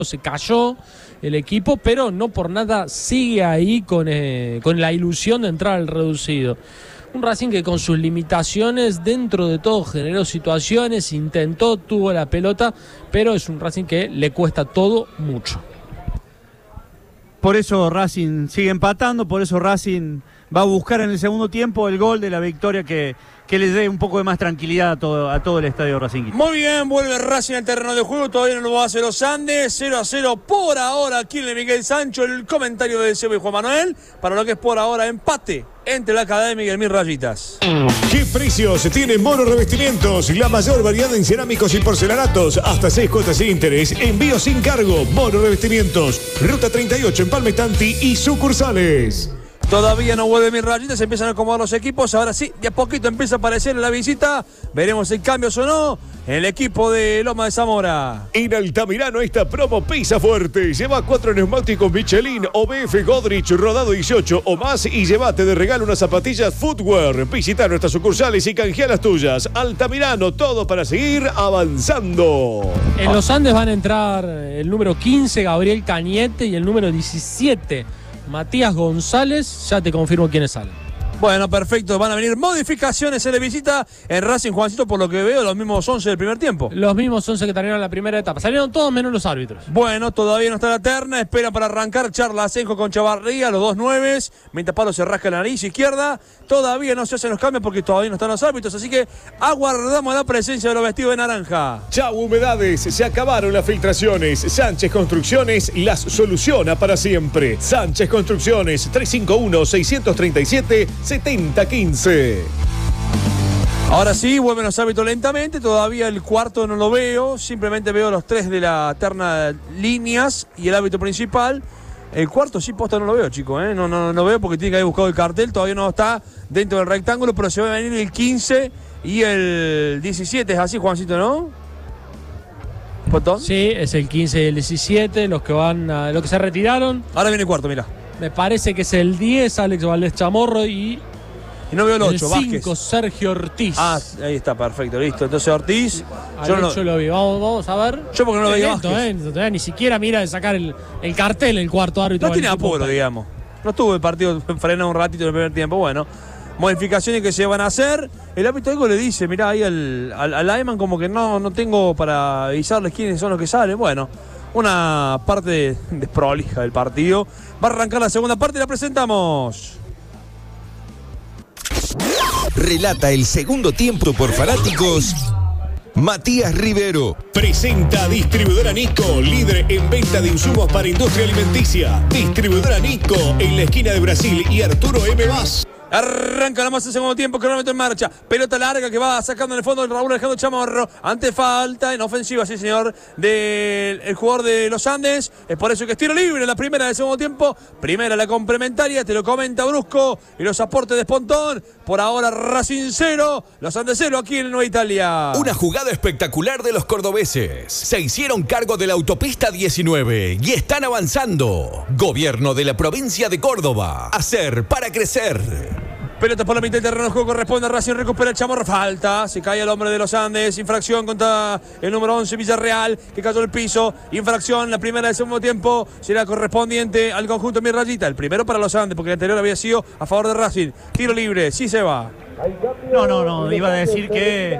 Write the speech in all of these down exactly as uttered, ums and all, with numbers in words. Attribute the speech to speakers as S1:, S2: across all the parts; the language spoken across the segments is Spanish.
S1: se cayó el equipo, pero no por nada sigue ahí con, eh, con la ilusión de entrar al reducido. Un Racing que con sus limitaciones, dentro de todo, generó situaciones, intentó, tuvo la pelota, pero es un Racing que le cuesta todo mucho.
S2: Por eso Racing sigue empatando, por eso Racing va a buscar en el segundo tiempo el gol de la victoria que, que le dé un poco de más tranquilidad a todo, a todo el estadio racinguista.
S3: Muy bien, vuelve Racing al terreno de juego, todavía no lo va a hacer los Andes, cero a cero por ahora aquí en el Miguel Sancho, el comentario de Seba y Juan Manuel, para lo que es por ahora empate entre la Academia y el Mil Rayitas.
S4: ¿Qué precios tiene Mono Revestimientos? La mayor variedad en cerámicos y porcelanatos, hasta seis cuotas sin interés, envío sin cargo. Mono Revestimientos, Ruta treinta y ocho en Palmestanti y sucursales.
S3: Todavía no vuelve Mil Rayitas, se empiezan a acomodar los equipos, ahora sí, de a poquito empieza a aparecer en la visita, veremos el cambio o no en el equipo de Loma de Zamora.
S4: En Altamirano esta promo pisa fuerte, lleva cuatro neumáticos Michelin o B F Godrich rodado dieciocho o más y llévate de regalo unas zapatillas Footwear. Visita nuestras sucursales y canjea las tuyas. Altamirano, todo para seguir avanzando.
S1: En los Andes van a entrar el número quince, Gabriel Cañete, y el número diecisiete, Matías González. Ya te confirmo quiénes salen.
S3: Bueno, perfecto, van a venir modificaciones en la visita en Racing, Juancito, por lo que veo, los mismos once del primer tiempo.
S1: Los mismos once que terminaron la primera etapa, salieron todos menos los árbitros.
S3: Bueno, todavía no está la terna, espera para arrancar Charla Asenjo con Chavarría, los dos nueves, mientras Pablo se rasca la nariz izquierda, todavía no se hacen los cambios porque todavía no están los árbitros, así que aguardamos la presencia de los vestidos de naranja.
S4: Chau humedades, se acabaron las filtraciones, Sánchez Construcciones las soluciona para siempre. Sánchez Construcciones, tres cinco uno, seis tres siete, setenta quince.
S3: Ahora sí, vuelven los árbitros lentamente, todavía el cuarto no lo veo, simplemente veo los tres de la terna líneas y el árbitro principal. El cuarto sí, posta no lo veo, chicos, ¿eh? no, no, no lo veo porque tiene que haber buscado el cartel, todavía no está dentro del rectángulo, pero se va a venir el quince y el diecisiete, es así, Juancito, ¿no? ¿Potón?
S1: Sí, es el quince y el diecisiete, los que van a, los que se retiraron.
S3: Ahora viene el cuarto, mira.
S1: Me parece que es el diez, Alex Valdés Chamorro, y,
S3: y no veo el ocho,
S1: el cinco, Sergio Ortiz.
S3: Ah, ahí está, perfecto, listo. Entonces Ortiz,
S1: yo, no, yo lo vi, vamos, vamos a ver.
S3: Yo porque no lo veía
S1: eh, Ni siquiera mira de sacar el, el cartel el cuarto árbitro.
S3: No tiene apuro, digamos. No estuvo el partido frenado un ratito en el primer tiempo, bueno. Modificaciones que se van a hacer. El árbitro algo le dice, mirá ahí al, al, al Ayman como que no, no tengo para avisarles quiénes son los que salen. Bueno, una parte desprolija del partido. Va a arrancar la segunda parte y la presentamos.
S5: Relata el segundo tiempo por fanáticos Matías Rivero.
S4: Presenta Distribuidora Nisco, líder en venta de insumos para industria alimenticia. Distribuidora Nisco en la esquina de Brasil y Arturo M. Vaz.
S3: Arranca nomás el segundo tiempo, cronómetro en marcha. Pelota larga que va sacando en el fondo el Raúl Alejandro Chamorro. Ante falta en ofensiva, sí señor, del jugador de los Andes. Es por eso que es tiro libre en la primera del segundo tiempo. Primera la complementaria, te lo comenta Brusco. Y los aportes de Espontón. Por ahora Racing cero, los Andes cero aquí en Nueva Italia.
S5: Una jugada espectacular de los cordobeses. Se hicieron cargo de la autopista diecinueve y están avanzando. Gobierno de la provincia de Córdoba. Hacer para crecer.
S3: Pelota por la mitad del terreno de juego, corresponde a Racing, recupera el Chamorro, falta, se cae el hombre de los Andes, infracción contra el número once Villarreal, que cayó el piso, infracción, la primera del segundo tiempo, será correspondiente al conjunto de Mirrayita, el primero para los Andes, porque el anterior había sido a favor de Racing, tiro libre, sí se va.
S2: No, no, no, iba a decir que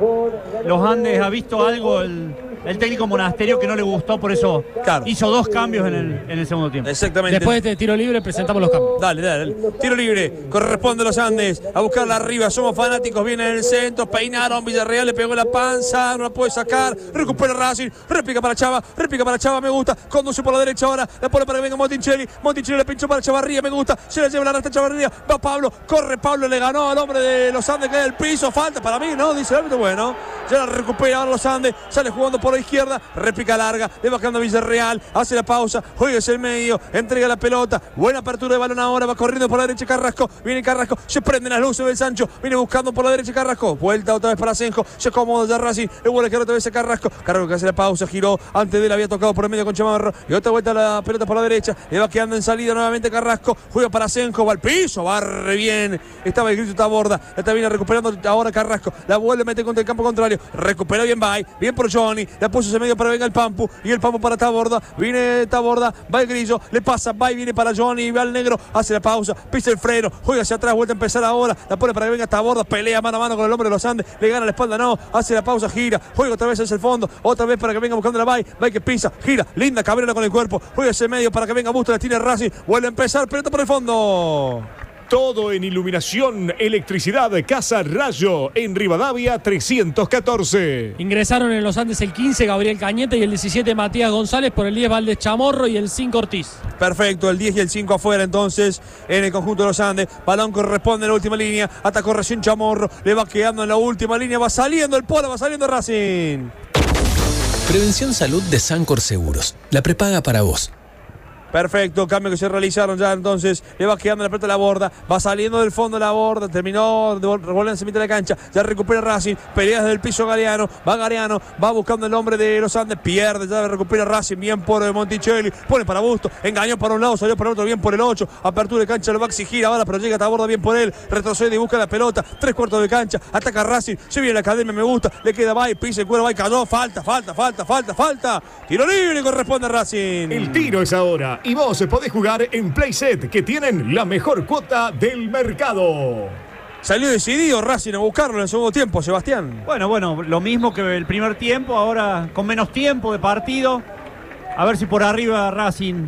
S2: los Andes ha visto algo el, el técnico Monasterio que no le gustó, por eso claro. hizo dos cambios en el, en el segundo tiempo.
S3: Exactamente.
S1: Después de este tiro libre presentamos los cambios.
S3: Dale, dale, dale. Tiro libre, corresponde a los Andes, a buscarla arriba, somos fanáticos, viene en el centro, peinaron, Villarreal le pegó la panza, no la puede sacar, recupera Racing, repica para Chava, repica para Chava, me gusta, conduce por la derecha ahora, la pone para que venga Monticelli, Monticelli le pinchó para Chavarría, me gusta, se la lleva la resta Chavarría, va Pablo, corre Pablo, le ganó al hombre de los Andes, cae el piso, falta para mí, ¿no? Dice el árbitro, bueno, ya la recupera ahora los Andes, sale jugando por la izquierda, réplica larga, le bajando a Villarreal, hace la pausa, juega hacia el medio, entrega la pelota, buena apertura de balón ahora, va corriendo por la derecha Carrasco, viene Carrasco, se prenden las luces del Sancho, viene buscando por la derecha Carrasco, vuelta otra vez para Asenjo, se acomoda ya Racing, le vuelve a quedar otra vez a Carrasco, Carrasco que hace la pausa, giró, antes de él había tocado por el medio con Chamorro, y otra vuelta la pelota por la derecha, le va quedando en salida nuevamente Carrasco, juega para Asenjo, va al piso, barre bien, estaba el grito Taborda, la está bien recuperando ahora Carrasco, la vuelve a meter contra el campo contrario, recupera bien Bay, bien por Johnny, la puso ese medio para venga el Pampu, y el Pampu para Taborda, viene Taborda, va el Grillo, le pasa, va y viene para Johnny, va al negro, hace la pausa, pisa el freno, juega hacia atrás, vuelve a empezar ahora, la pone para que venga Taborda, pelea mano a mano con el hombre de los Andes, le gana la espalda, no, hace la pausa, gira, juega otra vez hacia el fondo, otra vez para que venga buscando la Bay, Bay que pisa, gira, linda Cabrera con el cuerpo, juega ese medio para que venga Busto, la tiene Racing, vuelve a empezar, pelota por el fondo.
S4: Todo en iluminación, electricidad, Casa Rayo, en Rivadavia trescientos catorce.
S1: Ingresaron en los Andes el quince Gabriel Cañete y el diecisiete Matías González, por el diez Valdés Chamorro y el cinco Ortiz.
S3: Perfecto, el diez y el cinco afuera entonces en el conjunto de los Andes. Balón corresponde en la última línea, atacó recién Chamorro, le va quedando en la última línea, va saliendo el Polo, va saliendo Racing.
S5: Prevención Salud de Sancor Seguros, la prepaga para vos.
S3: Perfecto, cambio que se realizaron ya entonces, le va quedando la pelota a la Borda, va saliendo del fondo la Borda, terminó de volverse a mitad de la cancha, ya recupera Racing, pelea desde el piso Galeano, va Galeano, va buscando el hombre de los Andes, pierde, ya recupera Racing, bien por Monticelli, pone para Busto, engañó para un lado, salió para el otro, bien por el ocho, apertura de cancha, lo va a exigir ahora, pero llega Taborda bien por él, retrocede y busca la pelota, tres cuartos de cancha, ataca Racing, se viene la academia, me gusta, le queda Bay, pisa el cuero, Bay cayó, falta, falta, falta, falta, falta, tiro libre corresponde a Racing.
S4: El tiro es ahora y vos podés jugar en Playset, que tienen la mejor cuota del mercado.
S3: Salió decidido Racing a buscarlo en el segundo tiempo, Sebastián.
S2: Bueno, bueno, lo mismo que el primer tiempo, ahora con menos tiempo de partido. A ver si por arriba Racing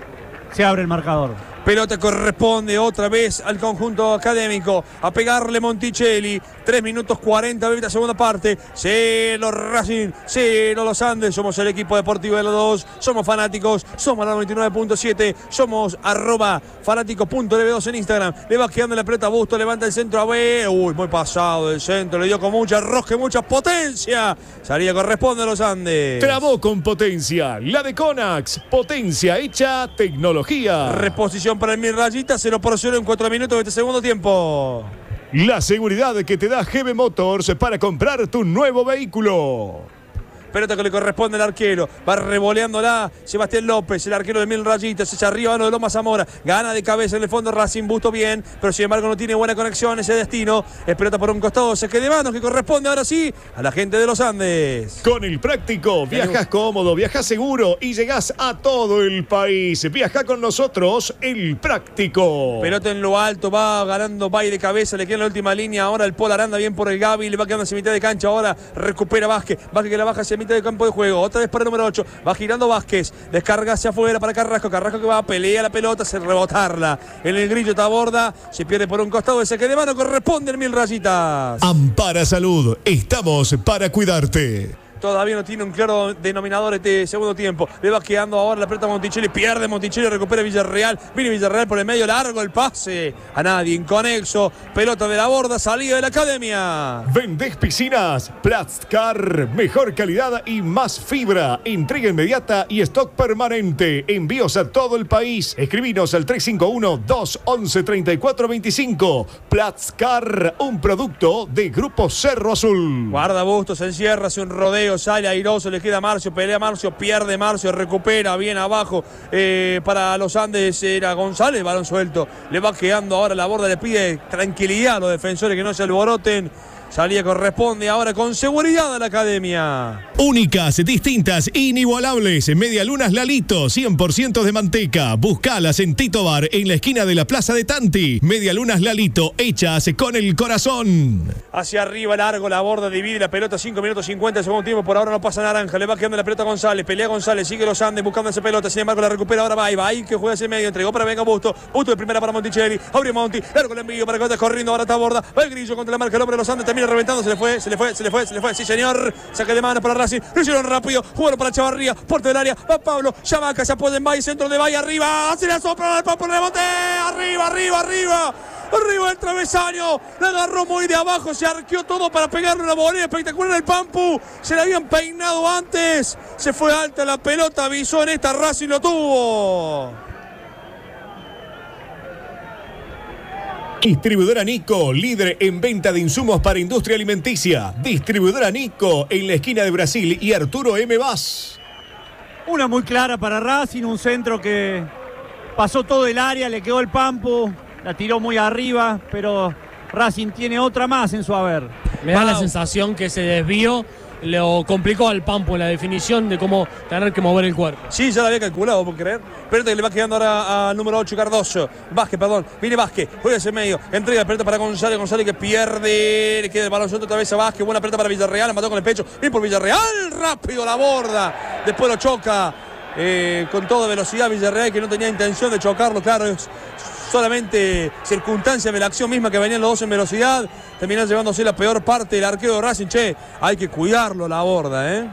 S2: se abre el marcador.
S3: Pelota corresponde otra vez al conjunto académico. A pegarle Monticelli. tres minutos cuarenta de la segunda parte. Cero Racing, cero los Andes. Somos el equipo deportivo de los dos. Somos fanáticos. Somos la noventa y nueve punto siete. Somos arroba fanáticos punto eve dos en Instagram. Le va quedando la pelota a Busto. Levanta el centro a B. Uy, muy pasado del centro. Le dio con mucha rosca, mucha potencia. Salida corresponde a los Andes.
S4: Trabó con potencia. La de Conax. Potencia hecha tecnología.
S3: Reposición para el Mil Rayitas, cero por cero en cuatro minutos de este segundo tiempo.
S4: La seguridad que te da G B Motors para comprar tu nuevo vehículo.
S3: Pelota que le corresponde al arquero. Va revoleándola Sebastián López, el arquero de Mil Rayitas. Echa arriba lo de Loma Zamora. Gana de cabeza en el fondo Racing. Busto bien, pero sin embargo no tiene buena conexión ese destino. Es pelota por un costado. Se queda de manos que corresponde ahora sí a la gente de los Andes.
S4: Con el práctico viajas cómodo, viajas seguro y llegás a todo el país. Viaja con nosotros, el práctico.
S3: Pelota en lo alto, va ganando Bay de cabeza. Le queda en la última línea. Ahora el Pol Aranda bien por el Gaby. Le va quedando hacia mitad de cancha. Ahora recupera Vázquez. Vázquez que la baja hacia mitad de campo de juego, otra vez para el número ocho, va girando Vázquez, descarga hacia afuera para Carrasco, Carrasco que va a pelear la pelota, se rebotarla en el Grillo Taborda, se pierde por un costado, ese que de mano corresponde al Mil Rayitas.
S5: Ampara Salud, estamos para cuidarte.
S3: Todavía no tiene un claro denominador este segundo tiempo. Le va quedando ahora la pelota a Monticelli. Pierde Monticelli, recupera Villarreal. Viene Villarreal por el medio, largo el pase. A nadie, inconexo. Pelota de la Borda, salida de la academia.
S4: Vendés piscinas, Plastcar, mejor calidad y más fibra. Entrega inmediata y stock permanente. Envíos a todo el país. Escribinos al tres cinco uno, dos once, treinta y cuatro veinticinco. Plastcar, un producto de Grupo Cerro Azul.
S3: Guarda Bustos, se encierra, hace un rodeo. Sale airoso, le queda Marcio, pelea Marcio, pierde Marcio, recupera bien abajo eh, para los Andes, era González, balón suelto, le va quedando ahora la Borda, le pide tranquilidad a los defensores que no se alboroten. Salida corresponde ahora con seguridad a la academia.
S5: Únicas, distintas, inigualables. Medialunas Lalito, cien por ciento de manteca. Buscalas en Tito Bar, en la esquina de la Plaza de Tanti. Medialunas Lalito, hechas con el corazón.
S3: Hacia arriba, largo, la Borda divide la pelota, cinco minutos cincuenta, segundo tiempo. Por ahora no pasa Naranja, le va quedando la pelota a González. Pelea González, sigue los Andes buscando esa pelota. Sin embargo, la recupera ahora Bay. Bay que juega ese medio, entregó para Venga Busto. Busto de primera para Monticelli. Abre Monti, largo el envío para que vaya corriendo ahora está Borda. Va el Grillo contra la marca, el hombre de los Andes termina reventando, se le fue, se le fue, se le fue, se le fue, sí señor, saque de mano para Racing, lo hicieron rápido, jugaron para Chavarría, puerta del área, va Pablo, Chamaca, se apoya en Bay, centro de Bay, arriba, se la sopla, el Pablo rebote, arriba, arriba, arriba, arriba del travesaño, la agarró muy de abajo, se arqueó todo para pegarle una volea espectacular al Pampu, se la habían peinado antes, se fue alta la pelota, avisó en esta, Racing lo tuvo.
S4: Distribuidora Nico, líder en venta de insumos para industria alimenticia. Distribuidora Nico, en la esquina de Brasil y Arturo M. Vaz.
S2: Una muy clara para Racing, un centro que pasó todo el área, le quedó el Pampu, la tiró muy arriba, pero Racing tiene otra más en su haber.
S1: Me da la sensación que se desvió lo complicó al Pampo en la definición de cómo tener que mover el cuerpo.
S3: Sí, ya lo había calculado, ¿puedo creer? Pelota que le va quedando ahora al número ocho, Cardoso. Vázquez, perdón. Viene Vázquez, juega ese medio. Entrega la pelota para González. González que pierde. Le queda el balón suelto otra vez a Vázquez. Buena pelota para Villarreal. La mató con el pecho. Bien por Villarreal. Rápido la borda. Después lo choca eh, con toda velocidad Villarreal, que no tenía intención de chocarlo. Claro, es solamente circunstancia de la acción misma que venían los dos en velocidad. Terminó llevándose la peor parte del arquero de Racing. Che, hay que cuidarlo la borda, ¿eh?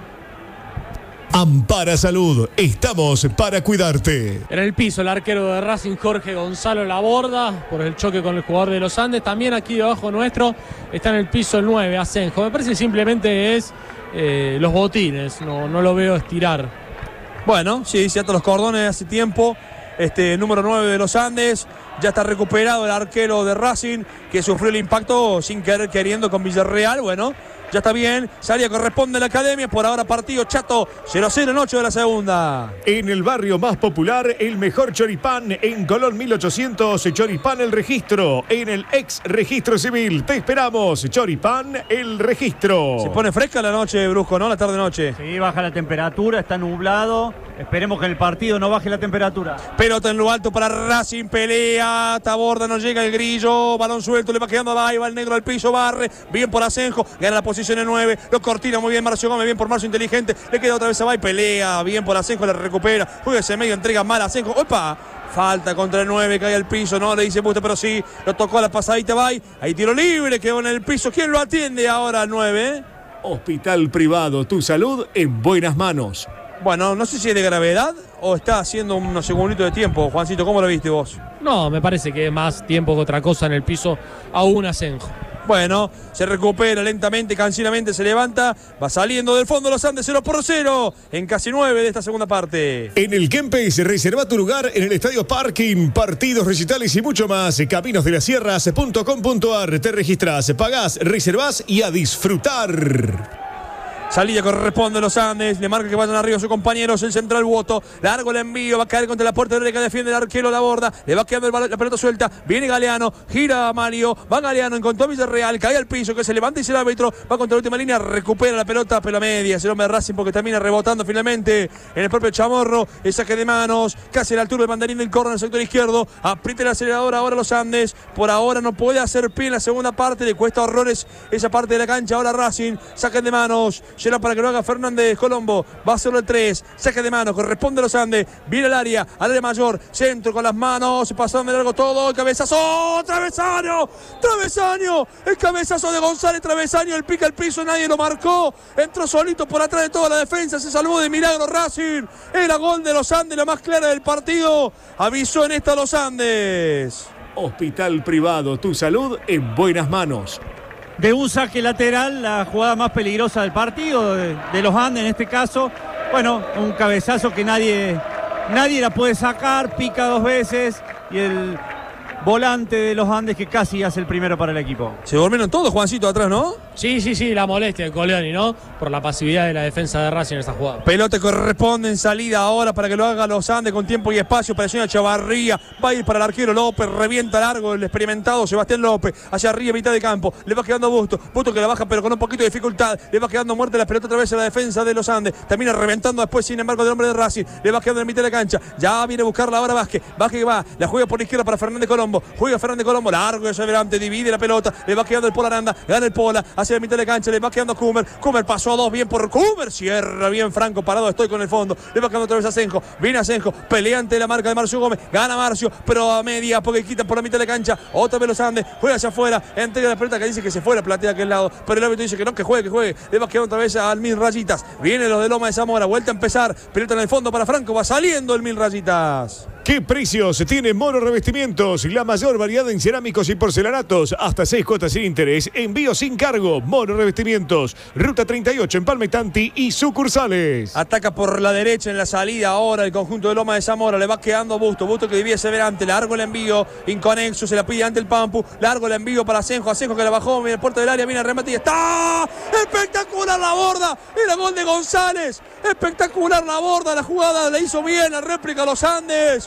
S5: Ampara Salud, estamos para cuidarte.
S1: En el piso el arquero de Racing, Jorge Gonzalo Laborda, por el choque con el jugador de los Andes. También aquí debajo nuestro está en el piso el nueve, Asenjo. Me parece que simplemente es eh, los botines, no, no lo veo estirar.
S3: Bueno, sí, se ata los cordones hace tiempo. Este número nueve de los Andes. Ya está recuperado el arquero de Racing, que sufrió el impacto sin querer queriendo con Villarreal. Bueno, ya está bien, salida corresponde a la academia. Por ahora partido chato, cero a cero en ocho de la segunda.
S5: En el barrio más popular, el mejor choripán en Colón mil ochocientos, Choripán El Registro. En el ex registro civil, te esperamos, Choripán El Registro.
S3: Se pone fresca la noche, Brusco, ¿no? La tarde-noche.
S2: Sí, baja la temperatura, está nublado. Esperemos que en el partido no baje la temperatura.
S3: Pelota en lo alto para Racing, pelea, Taborda, no llega el Grillo, balón suelto, le va quedando a va el negro al piso, barre, bien por Asenjo, gana la posición en nueve, lo cortina muy bien Marcio Gómez, bien por Marcio inteligente, le queda otra vez a Bay, pelea, bien por Asenjo, le recupera, juega ese medio, entrega mal a Asenjo, opa, falta contra el nueve, cae al piso, no le dice Buste, pero sí, lo tocó a la pasadita Bay, ahí tiro libre, quedó en el piso, ¿quién lo atiende ahora al nueve?
S5: Hospital Privado, tu salud en buenas manos.
S3: Bueno, no sé si es de gravedad o está haciendo unos segunditos de tiempo. Juancito, ¿cómo lo viste vos?
S1: No, me parece que es más tiempo que otra cosa en el piso, aún Asenjo.
S3: Bueno, se recupera lentamente, cansinamente se levanta, va saliendo del fondo los Andes cero por cero en casi nueve de esta segunda parte.
S5: En el Kempes, reserva tu lugar en el Estadio Parking, partidos, recitales y mucho más. caminos de las sierras punto com punto ar. Te registras, pagás, reservás y a disfrutar.
S3: Salida corresponde a los Andes, le marca que vayan arriba sus compañeros, el central Woto, largo el envío, va a caer contra la puerta derecha, defiende el arquero la borda, le va quedando el balón, la pelota suelta, viene Galeano, gira a Mario, va Galeano, encontró a Villarreal, cae al piso, que se levanta y dice el árbitro, va contra la última línea, recupera la pelota, pero a media, el hombre de Racing porque termina rebotando finalmente en el propio Chamorro, el saque de manos, casi a la altura del mandarín del córner en el sector izquierdo, aprieta el acelerador ahora los Andes, por ahora no puede hacer pie en la segunda parte, le cuesta horrores esa parte de la cancha, ahora Racing, saque de manos, llega para que lo haga Fernández Colombo, va a hacerlo el tres, saque de mano, corresponde a los Andes, viene al área, al área mayor, centro con las manos, pasaron de largo todo, el cabezazo, travesaño, travesaño, el cabezazo de González, travesaño, el pica al piso, nadie lo marcó, entró solito por atrás de toda la defensa, se salvó de milagro Racing, era gol de los Andes, la más clara del partido, avisó en esta los Andes.
S5: Hospital Privado, tu salud en buenas manos.
S2: De un saque lateral, la jugada más peligrosa del partido, de, de los Andes en este caso. Bueno, un cabezazo que nadie, nadie la puede sacar, pica dos veces y el volante de los Andes que casi hace el primero para el equipo.
S3: Se durmieron todos, Juancito, atrás, ¿no?
S1: Sí, sí, sí, la molestia de Coleoni, ¿no? Por la pasividad de la defensa de Racing en esta jugada.
S3: Pelota corresponde en salida ahora para que lo haga los Andes con tiempo y espacio. Presiona Chavarría, va a ir para el arquero López, revienta largo el experimentado Sebastián López, hacia arriba, mitad de campo, le va quedando Busto, Busto que la baja pero con un poquito de dificultad, le va quedando muerte la pelota otra vez a la defensa de los Andes, termina reventando después sin embargo del hombre de Racing, le va quedando en mitad de la cancha, ya viene a buscarla ahora Vázquez, Vázquez que va, la juega por la izquierda para Fernández Colombo, juega Fernández Colombo, largo hacia adelante, divide la pelota, le va quedando el Pola Aranda, gana el Pola, hacia la mitad de la cancha, le va quedando Kummer, Kummer pasó a dos, bien por Kummer, cierra bien Franco, parado estoy con el fondo, le va quedando otra vez a Asenjo, viene Asenjo, peleante de la marca de Marcio Gómez, gana Marcio, pero a media, porque quitan por la mitad de la cancha, otra vez los Andes, juega hacia afuera, entrega la pelota que dice que se fue la platea de aquel lado, pero el árbitro dice que no, que juegue, que juegue, le va quedando otra vez al Mil Rayitas, viene los de Loma de Zamora, vuelta a empezar, pelota en el fondo para Franco, va saliendo el Mil Rayitas.
S5: ¿Qué precios tiene Mono Revestimientos? La mayor variedad en cerámicos y porcelanatos. Hasta seis cuotas sin interés. Envío sin cargo. Mono Revestimientos. Ruta treinta y ocho en Palmetanti y sucursales.
S3: Ataca por la derecha en la salida ahora el conjunto de Loma de Zamora. Le va quedando Busto. Busto que debía ser delante. Largo el envío. Inconexo. Se la pide ante el Pampu. Largo el envío para Asenjo. Asenjo que la bajó. Viene el puerto del área. Viene el remate y está. Espectacular la borda. Era gol de González. Espectacular la borda. La jugada la hizo bien. La réplica a los Andes.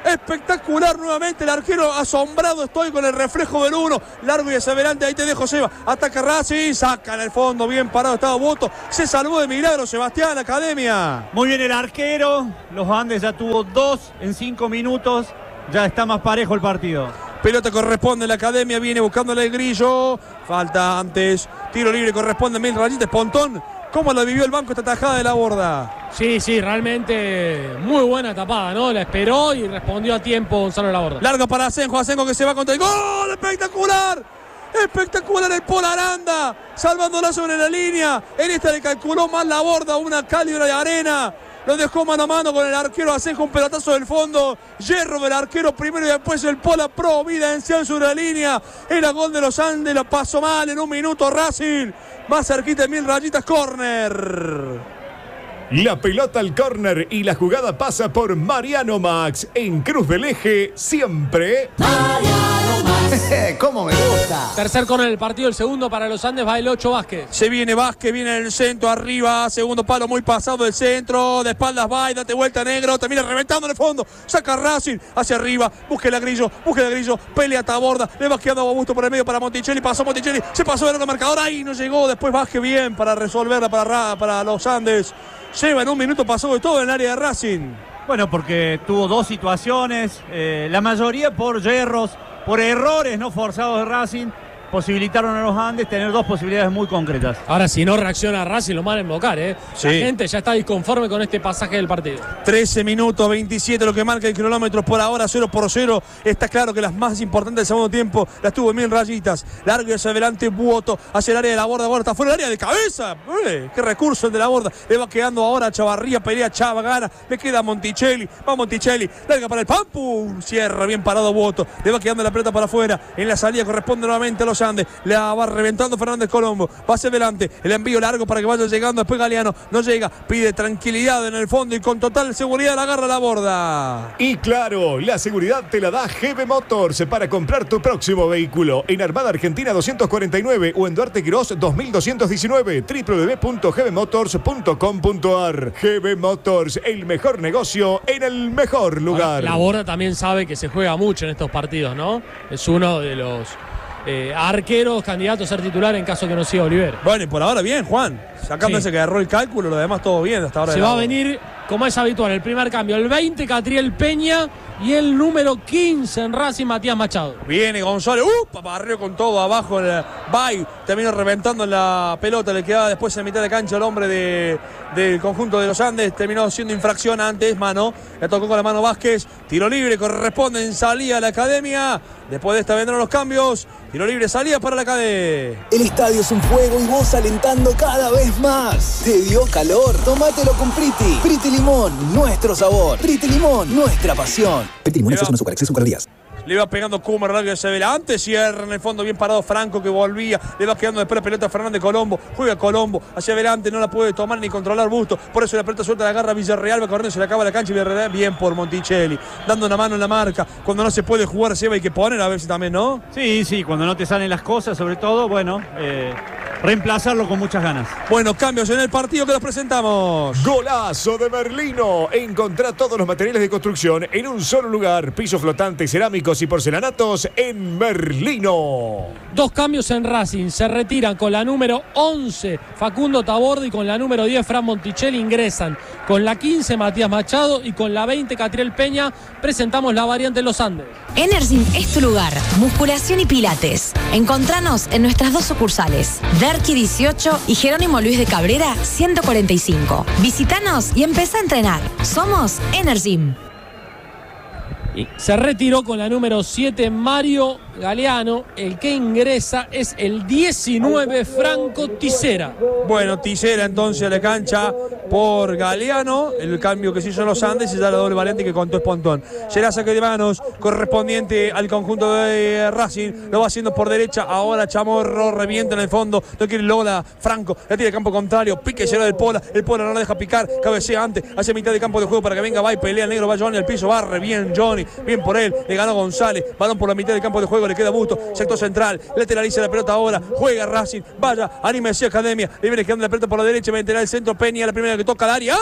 S3: espectacular nuevamente el arquero, asombrado estoy con el reflejo del uno, largo y hacia adelante, ahí te dejo Seba, ataca Racing, saca en el fondo, bien parado estaba Boto, se salvó de milagro Sebastián, Academia.
S2: Muy bien el arquero, los Andes ya tuvo dos en cinco minutos, ya está más parejo el partido.
S3: Pelota corresponde a la Academia, viene buscándole el Grillo, falta antes, tiro libre corresponde a Mil Rayitas, Pontón. ¿Cómo lo vivió el banco esta tajada de la Borda?
S1: Sí, sí, realmente muy buena tapada, ¿no? La esperó y respondió a tiempo Gonzalo Laborda.
S3: Larga para Asenjo, Asenjo que se va contra el gol, espectacular. Espectacular el Pol Aranda, salvándola sobre la línea. En esta le calculó más Laborda, una cálida de arena. Lo dejó mano a mano con el arquero Asenjo, un pelotazo del fondo. Hierro del arquero primero y después el Pola providencial sobre la línea. Era gol de los Andes, lo pasó mal en un minuto Racing. Más cerquita de Mil Rayitas, córner.
S5: La pelota al córner y la jugada pasa por Mariano Max. En Cruz del Eje, siempre
S6: Mariano Max. ¿Cómo me gusta?
S1: Tercer córner del partido, el segundo para los Andes, va el ocho Vázquez.
S3: Se viene Vázquez, viene en el centro, arriba, segundo palo muy pasado del centro, de espaldas va y date vuelta negro, termina reventando en el fondo, saca Racing hacia arriba, busque la Grillo, busque la Grillo, pelea hasta Borda, le va quedando a Augusto por el medio para Monticelli, pasó Monticelli, se pasó de el marcador, ahí no llegó, después Vázquez bien para resolverla para, para los Andes. Lleva en un minuto, pasó de todo en el área de Racing.
S2: Bueno, porque tuvo dos situaciones, eh, la mayoría por yerros, por errores no forzados de Racing, posibilitaron a los Andes tener dos posibilidades muy concretas.
S1: Ahora, si no reacciona Racing, lo van a invocar, ¿eh?
S3: Sí.
S1: La gente ya está disconforme con este pasaje del partido.
S3: trece minutos, veintisiete lo que marca el cronómetro por ahora, cero por cero. Está claro que las más importantes del segundo tiempo las tuvo en Mil Rayitas. Largo y hacia adelante, Buoto, hacia el área de la Borda. Borda está fuera del área de cabeza. ¡Eh! ¡Qué recurso el de la Borda! Le va quedando ahora a Chavarría, pelea Chava, gana. Le queda a Monticelli. Va Monticelli, larga para el Pampu. Cierra bien parado Buoto. Le va quedando la pelota para afuera. En la salida corresponde nuevamente a los Andes. La va reventando Fernández Colombo. Va hacia adelante. El envío largo para que vaya llegando. Después Galeano no llega. Pide tranquilidad en el fondo y con total seguridad la agarra la Borda.
S5: Y claro, la seguridad te la da G B Motors para comprar tu próximo vehículo en Armada Argentina doscientos cuarenta y nueve o en Duarte Quirós dos mil doscientos diecinueve, doble u doble u doble u punto g b motors punto com punto a r. G B Motors, el mejor negocio en el mejor lugar.
S1: Ahora, la Borda también sabe que se juega mucho en estos partidos, ¿no? Es uno de los eh, arqueros candidatos a ser titular en caso que no siga Oliver.
S3: Bueno, y por ahora bien, Juan. Sacando
S1: Sí.
S3: ese que agarró el cálculo, lo demás todo bien hasta ahora.
S1: Se va a venir, como es habitual, el primer cambio. El veinte, Catriel Peña. Y el número quince en Racing, Matías Machado.
S3: Viene González, ¡uh! Barrió con todo abajo el Bay, terminó reventando la pelota, le quedaba después en mitad de cancha el hombre de, del conjunto de los Andes, terminó siendo infracción antes, mano, le tocó con la mano Vázquez, tiro libre, corresponde en salida a la Academia, después de esta vendrán los cambios, tiro libre, salida para la Academia.
S6: El estadio es un fuego y vos alentando cada vez más. ¿Te dio calor? Tómatelo con Priti. Priti Limón, nuestro sabor. Priti Limón, nuestra pasión. Priti Limón, exceso en azúcar, exceso en calorías.
S3: Le va pegando Kumar, largo se ve antes, cierra en el fondo, bien parado Franco que volvía, le va quedando después la pelota a Fernández Colombo, juega Colombo, hacia adelante, no la puede tomar ni controlar Busto, por eso la pelota suelta la agarra Villarreal, va corriendo, se le acaba la cancha y Villarreal bien por Monticelli, dando una mano en la marca, cuando no se puede jugar se va, hay que poner a ver si también, ¿no?
S2: Sí, sí, cuando no te salen las cosas, sobre todo, bueno, eh, reemplazarlo con muchas ganas.
S3: Bueno, cambios en el partido que los presentamos.
S5: Golazo de Merlino. Encontrá todos los materiales de construcción en un solo lugar. Pisos flotantes, cerámicos y porcelanatos en Merlino.
S1: Dos cambios en Racing. Se retiran con la número once Facundo Taborda y con la número diez Fran Monticelli. Ingresan con la quince Matías Machado y con la veinte Catriel Peña. Presentamos la variante Los Andes.
S7: Energym es tu lugar. Musculación y pilates. Encontranos en nuestras dos sucursales. Derqui dieciocho y Jerónimo Luis de Cabrera ciento cuarenta y cinco. Visítanos y empezá a entrenar. Somos Energym.
S1: Y se retiró con la número siete Mario Galeano. El que ingresa es el diecinueve Franco Tisera.
S3: Bueno, Tisera entonces a la cancha por Galeano. El cambio que se hizo en los Andes y ya la doble variante que contó Espontón. Será saque de manos correspondiente al conjunto de Racing. Lo va haciendo por derecha. Ahora Chamorro revienta en el fondo. No quiere Lola. Franco la tira de campo contrario. Pique será del Pola. El Pola no la deja picar. Cabecea antes. Hacia mitad de campo de juego para que venga. Va y pelea el negro. Va Johnny al piso. Barre bien Johnny. Bien por él. Le ganó González. Balón por la mitad del campo de juego. Le queda Busto. Sector central. Lateraliza la pelota ahora. Juega Racing. Vaya. Anímese Academia. Le viene quedando la pelota por la derecha. Va a enterar el centro. Peña. La primera que toca al área. ¡Ah!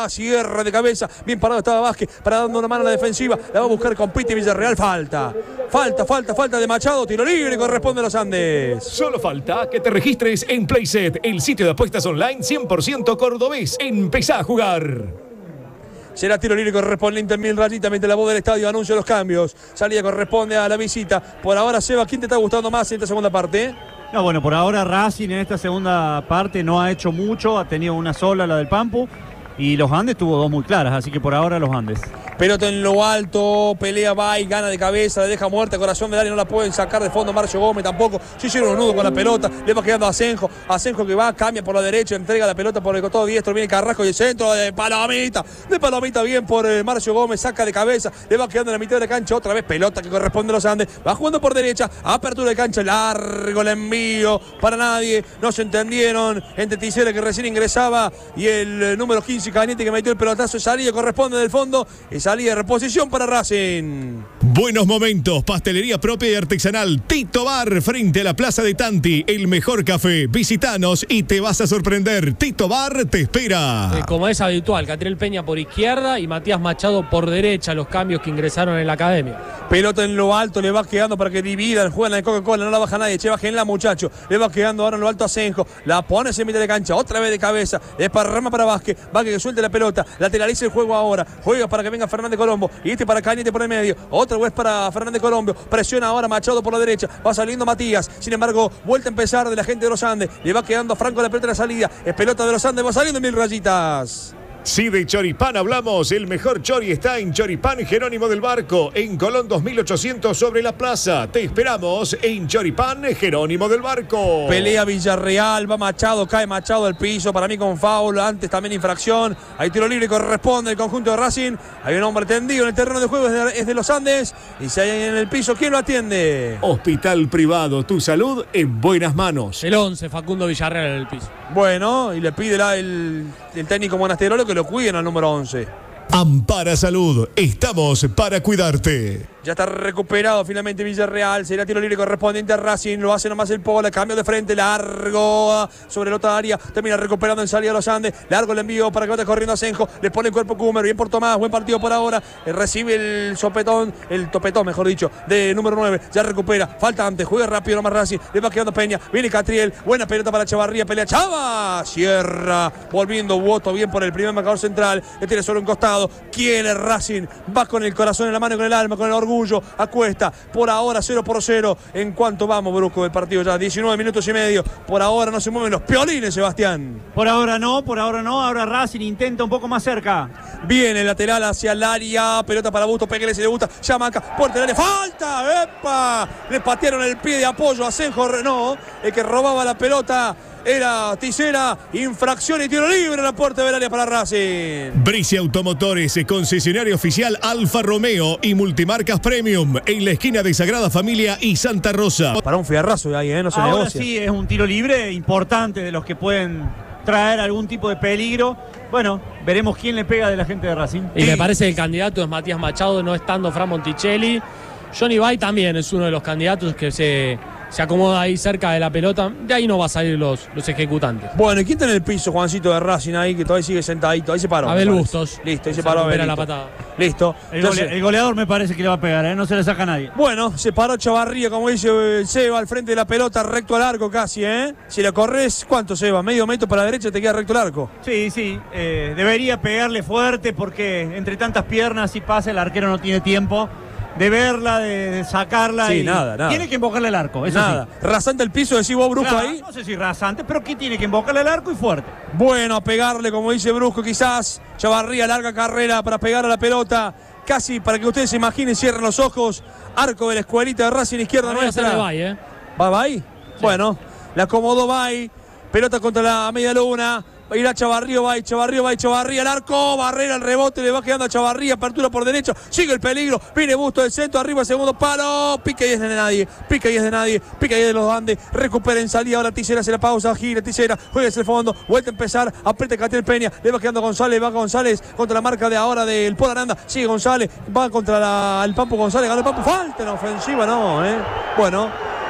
S3: va, cierra de cabeza, bien parado estaba Vázquez, para dando una mano a la defensiva, la va a buscar con Piti Villarreal, falta, falta, falta, falta de Machado, tiro libre, corresponde a los Andes.
S5: Solo falta que te registres en Playset, el sitio de apuestas online cien por ciento cordobés. Empezá a jugar.
S3: Será tiro libre correspondiente en Mil Rayitas mientras la voz del estadio anuncia los cambios. Salida corresponde a la visita. Por ahora, Seba, ¿quién te está gustando más en esta segunda parte?
S2: No, bueno, por ahora Racing en esta segunda parte no ha hecho mucho, ha tenido una sola, la del Pampu, y los Andes tuvo dos muy claras, así que por ahora los Andes.
S3: Pelota en lo alto, pelea va y gana de cabeza, la deja muerta, corazón del área, no la pueden sacar de fondo Marcio Gómez tampoco. Se hicieron un nudo con la pelota, le va quedando a Asenjo. Asenjo que va, cambia por la derecha, entrega la pelota por el costado diestro, viene Carrasco y el centro de Palomita. De Palomita bien por eh, Marcio Gómez, saca de cabeza, le va quedando en la mitad de la cancha, otra vez pelota que corresponde a los Andes. Va jugando por derecha, apertura de cancha, largo el envío para nadie. No se entendieron entre Tisera que recién ingresaba y el eh, número quince Cañete que metió el pelotazo. Salida corresponde del fondo. Salida de reposición para Racing.
S5: Buenos momentos, pastelería propia y artesanal Tito Bar, frente a la Plaza de Tanti, el mejor café. Visítanos y te vas a sorprender. Tito Bar te espera.
S1: Eh, como es habitual, Catriel Peña por izquierda y Matías Machado por derecha, los cambios que ingresaron en la academia.
S3: Pelota en lo alto, le va quedando para que dividan, juegan de Coca-Cola, no la baja nadie, che, bájenla muchacho, le va quedando ahora en lo alto a Asenjo, la pone en mitad de cancha, otra vez de cabeza, es para rama para Vázquez, Vázquez que suelte la pelota, lateraliza el juego ahora, juega para que venga Fernández Colombo, y este para Cañete por el medio, otra vez para Fernández Colombo, presiona ahora Machado por la derecha, va saliendo Matías, sin embargo, vuelta a empezar de la gente de los Andes, le va quedando a Franco la pelota de la salida, es pelota de los Andes, va saliendo Mil Rayitas.
S5: Si de Choripán hablamos, el mejor chori está en Choripán Jerónimo del Barco, en Colón dos mil ochocientos sobre la plaza. Te esperamos en Choripán Jerónimo del Barco.
S3: Pelea Villarreal, va Machado, cae Machado al piso, para mí con foul, antes también infracción. Hay tiro libre, corresponde el conjunto de Racing. Hay un hombre tendido en el terreno de juego, es de, es de los Andes. Y si hay en el piso, ¿quién lo atiende?
S5: Hospital Privado, tu salud en buenas manos.
S1: El once, Facundo Villarreal en el piso.
S3: Bueno, y le pide la, el, el técnico Monasterolo que lo cuiden al número once.
S5: Ampara Salud, estamos para cuidarte.
S3: Ya está recuperado finalmente Villarreal. Será tiro libre correspondiente a Racing. Lo hace nomás el Pola. Cambio de frente. Largo sobre la otra área. Termina recuperando en salida a los Andes. Largo el envío para que vaya corriendo a Asenjo. Le pone el cuerpo Cúmer. Bien por Tomás. Buen partido por ahora. Eh, recibe el sopetón. El topetón, mejor dicho. De número nueve. Ya recupera. Falta antes. Juega rápido nomás Racing. Le va quedando Peña. Viene Catriel. Buena pelota para Chavarría. Pelea Chava. Cierra. Volviendo Woto. Bien por el primer marcador central. Le tiene solo un costado. Quiere Racing. Va con el corazón en la mano, con el alma, con el orgullo. Acuesta, por ahora cero por cero. En cuanto vamos, Brusco, del partido ya diecinueve minutos y medio. Por ahora no se mueven los piolines, Sebastián.
S2: Por ahora no, por ahora no. Ahora Racing intenta un poco más cerca.
S3: Viene el lateral hacia el área. Pelota para Busto, pégale si le gusta. Llamaca, puerta del área. ¡Falta! ¡Epa! Le patearon el pie de apoyo a Asenjo. No, el que robaba la pelota era Tisera. Infracción y tiro libre en la puerta del área para Racing.
S5: Brice Automotores, concesionario oficial Alfa Romeo y Multimarcas Premium, en la esquina de Sagrada Familia y Santa Rosa.
S3: Para un fierrazo ahí, ¿eh? No se
S2: Ahora
S3: negocia.
S2: sí es un tiro libre importante, de los que pueden traer algún tipo de peligro. Bueno, veremos quién le pega de la gente de Racing.
S1: Y me parece que el candidato es Matías Machado, no estando Fran Monticelli. Johnny Bay también es uno de los candidatos que se, se acomoda ahí cerca de la pelota. De ahí no va a salir los, los ejecutantes.
S3: Bueno, ¿y quién está en el piso, Juancito, de Racing ahí, que todavía sigue sentadito? Ahí se paró.
S1: Abel Bustos.
S3: Listo, ahí se,
S1: se
S3: paró
S1: recupera
S3: Abelito.
S1: la patada.
S3: Listo.
S2: El,
S3: Entonces,
S2: gole, el goleador me parece que le va a pegar, ¿eh? No se le saca a nadie.
S3: bueno, se paró Chavarría, como dice el Seba, al frente de la pelota, recto al arco casi, ¿eh? Si la corres, ¿cuánto, Seba? Medio metro para la derecha te queda recto al arco.
S2: Sí, sí, eh, debería pegarle fuerte porque entre tantas piernas y pasa el arquero no tiene tiempo de verla, de, de sacarla.
S3: Sí,
S2: y
S3: nada, nada.
S2: Tiene que invocarle el arco, eso
S3: Nada.
S2: sí.
S3: Rasante el piso, decís vos, Brusco,
S2: Claro,
S3: ahí.
S2: no sé si rasante, pero que tiene que invocarle el arco y fuerte.
S3: Bueno, a pegarle, como dice Brusco, quizás. Chavarría, larga carrera para pegar a la pelota. Casi para que ustedes se imaginen, cierren los ojos. Arco de la escuelita de Racing, izquierda
S1: No voy a
S3: nuestra.
S1: hacerle Bay, ¿eh?
S3: ¿Va Bay? Bueno, la acomodó Bay. Pelota contra la media luna. Va a ir a Chavarrío, Bay, Chavarrío, Bay, Chavarría, el arco, barrera, el rebote, le va quedando a Chavarría, apertura por derecho, sigue el peligro, viene Busto del centro, arriba, segundo palo, pica y es de nadie, pica y es de nadie, pica y es de los Andes, recupera en salida, ahora Tisera, se la pausa, gira Tisera, juega hacia el fondo, vuelta a empezar, aprieta Catriel Peña, le va quedando a González, va González contra la marca de ahora del Pol Aranda, sigue González, va contra la, el Pampo González, ganó el Pampo, falta en ofensiva, no, eh, bueno.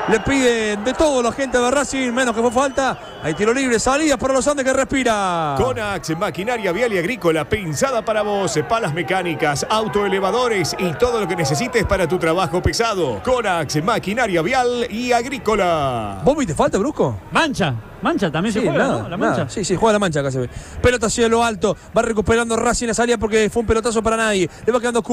S3: Le piden de todo la gente de Racing, menos que fue falta. Hay tiro libre, salidas para los Andes que respira.
S4: Conax, maquinaria vial y agrícola pensada para vos, palas mecánicas, autoelevadores y todo lo que necesites para tu trabajo pesado. Conax, maquinaria vial y agrícola.
S3: ¿Vos viste falta, Brusco?
S2: Mancha, mancha también
S3: Sí,
S2: se juega,
S3: nada,
S2: ¿no? La mancha.
S3: nada. Sí, sí, juega la mancha acá se ve. Pelota hacia lo alto, va recuperando Racing la salida porque fue un pelotazo para nadie. Le va quedando